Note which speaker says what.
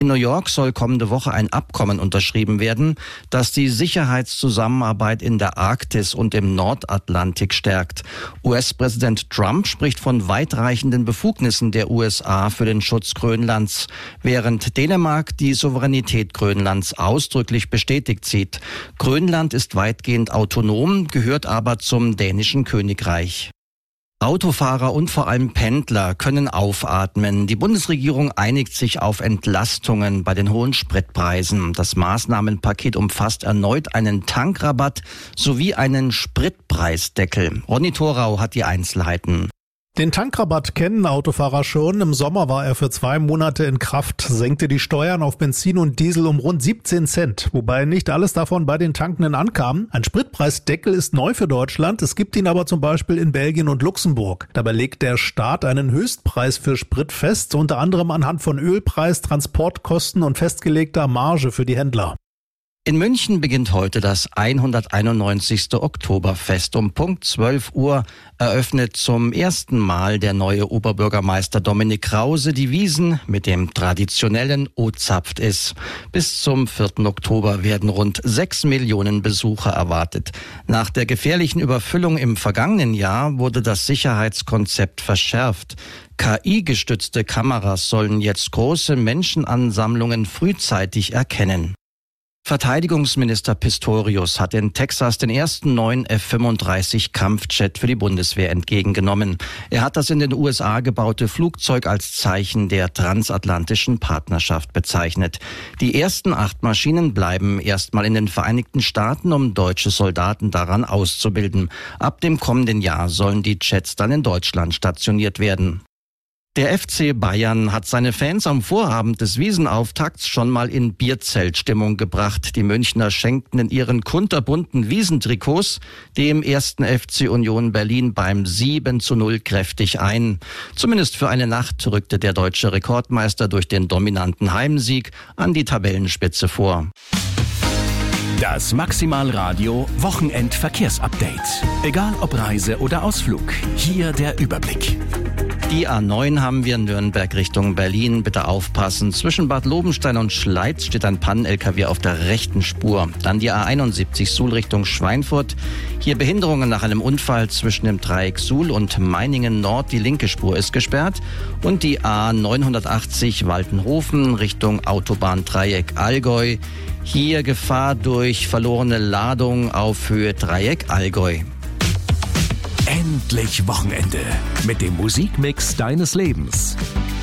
Speaker 1: In New York soll kommende Woche ein Abkommen unterschrieben werden, das die Sicherheitszusammenarbeit in der Arktis und im Nordatlantik stärkt. US-Präsident Trump spricht von weitreichenden Befugnissen der USA für den Schutz Grönlands, während Dänemark die Souveränität Grönlands ausdrücklich bestätigt sieht. Grönland ist weitgehend autonom, gehört aber zum dänischen Königreich. Autofahrer und vor allem Pendler können aufatmen. Die Bundesregierung einigt sich auf Entlastungen bei den hohen Spritpreisen. Das Maßnahmenpaket umfasst erneut einen Tankrabatt sowie einen Spritpreisdeckel. Ronny Thorau hat die Einzelheiten.
Speaker 2: Den Tankrabatt kennen Autofahrer schon. Im Sommer war er für 2 Monate in Kraft, senkte die Steuern auf Benzin und Diesel um rund 17 Cent, wobei nicht alles davon bei den Tankenden ankam. Ein Spritpreisdeckel ist neu für Deutschland, es gibt ihn aber zum Beispiel in Belgien und Luxemburg. Dabei legt der Staat einen Höchstpreis für Sprit fest, unter anderem anhand von Ölpreis, Transportkosten und festgelegter Marge für die Händler.
Speaker 1: In München beginnt heute das 191. Oktoberfest. Um Punkt 12 Uhr eröffnet zum ersten Mal der neue Oberbürgermeister Dominik Krause die Wiesn mit dem traditionellen O-Zapft is. Bis zum 4. Oktober werden rund 6 Millionen Besucher erwartet. Nach der gefährlichen Überfüllung im vergangenen Jahr wurde das Sicherheitskonzept verschärft. KI-gestützte Kameras sollen jetzt große Menschenansammlungen frühzeitig erkennen. Verteidigungsminister Pistorius hat in Texas den ersten neuen F-35 Kampfjet für die Bundeswehr entgegengenommen. Er hat das in den USA gebaute Flugzeug als Zeichen der transatlantischen Partnerschaft bezeichnet. Die ersten 8 Maschinen bleiben erstmal in den Vereinigten Staaten, um deutsche Soldaten daran auszubilden. Ab dem kommenden Jahr sollen die Jets dann in Deutschland stationiert werden. Der FC Bayern hat seine Fans am Vorabend des Wiesenauftakts schon mal in Bierzeltstimmung gebracht. Die Münchner schenkten in ihren kunterbunten Wiesentrikots dem 1. FC Union Berlin beim 7:0 kräftig ein. Zumindest für eine Nacht rückte der deutsche Rekordmeister durch den dominanten Heimsieg an die Tabellenspitze vor.
Speaker 3: Das Maximalradio Wochenendverkehrsupdate. Egal ob Reise oder Ausflug, hier der Überblick.
Speaker 1: Die A9 haben wir Nürnberg Richtung Berlin. Bitte aufpassen. Zwischen Bad Lobenstein und Schleiz steht ein Pannen-LKW auf der rechten Spur. Dann die A71 Suhl Richtung Schweinfurt. Hier Behinderungen nach einem Unfall zwischen dem Dreieck Suhl und Meiningen Nord. Die linke Spur ist gesperrt. Und die A980 Waltenhofen Richtung Autobahndreieck Allgäu. Hier Gefahr durch verlorene Ladung auf Höhe Dreieck Allgäu.
Speaker 3: Endlich Wochenende mit dem Musikmix deines Lebens.